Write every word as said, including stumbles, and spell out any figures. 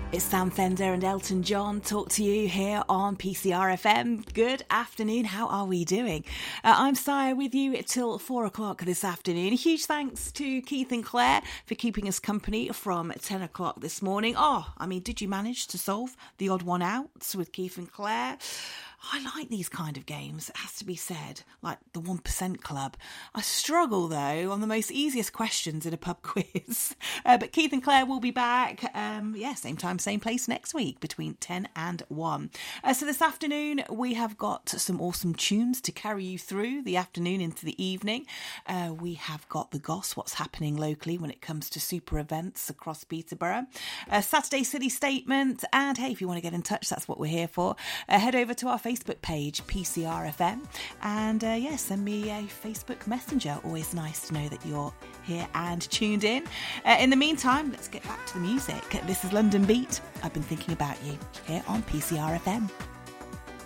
It's Sam Fender and Elton John talk to you here on P C R F M. Good afternoon. How are we doing? Uh, I'm Saya with you till four o'clock this afternoon. A huge thanks to Keith and Claire for keeping us company from ten o'clock this morning. Oh, I mean, did you manage to solve the odd one out with Keith and Claire? I like these kind of games, it has to be said, like the one percent Club. I struggle, though, on the most easiest questions in a pub quiz. Uh, but Keith and Claire will be back, um, yeah, same time, same place next week between ten and one. Uh, so this afternoon, we have got some awesome tunes to carry you through the afternoon into the evening. Uh, we have got the Goss, what's happening locally when it comes to super events across Peterborough. Uh, Saturday City Statement, and hey, if you want to get in touch, that's what we're here for. Uh, head over to our Facebook page, P C R F M, and uh, yeah, send me a Facebook Messenger. Always nice to know that you're here and tuned in. Uh, in the meantime, let's get back to the music. This is London Beat. I've been thinking about you here on P C R F M.